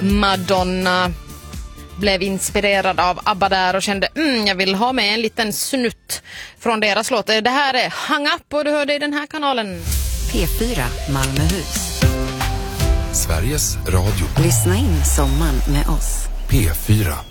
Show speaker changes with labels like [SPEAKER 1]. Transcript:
[SPEAKER 1] Madonna. Blev inspirerad av ABBA där och kände jag vill ha med en liten snutt från deras låt. Det här är Hang Up och du hör det i den här kanalen.
[SPEAKER 2] P4 Malmöhus.
[SPEAKER 3] Sveriges Radio.
[SPEAKER 2] Lyssna in sommaren med oss.
[SPEAKER 3] P4.